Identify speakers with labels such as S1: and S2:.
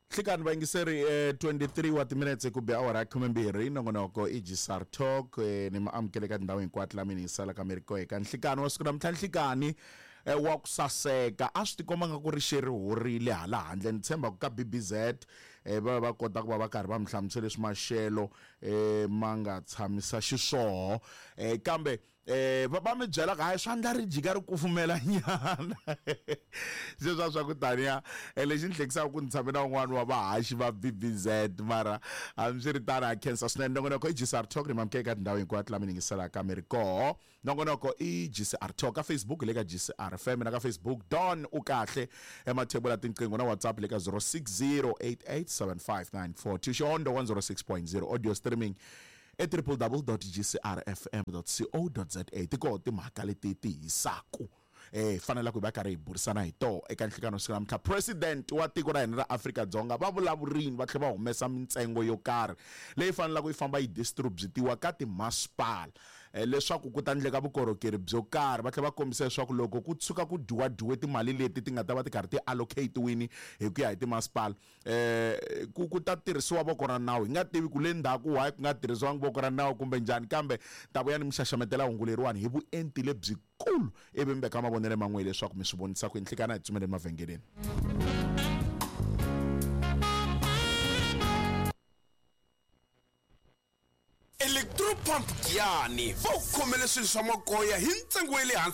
S1: Hlikani vaingiseri 23 wa timinetse ku be awara ya 12 nongonoko i Gisar Talk ni maamukele ka ndhawu hinkwato la mina sala ka America eka nhlikani wa siku na mthlanhlikani wa ku saseka a swi tikomba nga ku ri xerihorile hala handle ni tshemba ku ka BBZ va kota ku va karhi va mihlamusela leswi maxelo ma nga tshamisa xiswoho kambe va mi byela ka hayi swandla ri jika ri kufumela nyana sweswo swa ku taniya lexi ni hlekisaka ku ni tshame na un'wana wa vahaxi va BBZ mara hambiswiritano ha khensa swinene nongonoko i Gisar Talk ni mamukele ka tindhawu hinkwato la mi yingiselaka America nongonoko i Gisar Talk ka Facebook le ka Gisar FM na ka Facebook Don u kahle emathebula tinqingo na WhatsApp le ka 0608875942 xiondo 106.0 audio streaming www.gsrfm.co.za tiko timhaka leti ti hisaku fanele ku va karhi hi burisana hi to eka nhlikano siku namuntlha president wa tiko ra hina ra Afrika-Dzonga va vulavurini va tlhela va humesa mintsengo yo karhi leyi faneleke yi famba yi distributiwa ka timasipala leswaku ku ta endleka vukorhokeri byo karhi va tlhela va kombisa leswaku loko ku tshuka ku dyiwe timali leti ti nga ta va ti karhi ti allocate-wini hi ku ya hi timasipala ku ta tirhisiwa voko ra nawu hi nga tivi ku le ndzhaku why ku nga tirhisiwangi voko ra nawu kumbe njhani kambe ta vuya ni mi xaxametela hungu leriwani hi vuenti lebyikulu ivi mi veka mavonele man'we leswaku mi swi vonisa ku nhlikana hi tsumeleni mavhengeleni
S2: Electropump Giyani va ku khomele swilo swa makoya hi ntsengo wa le hansi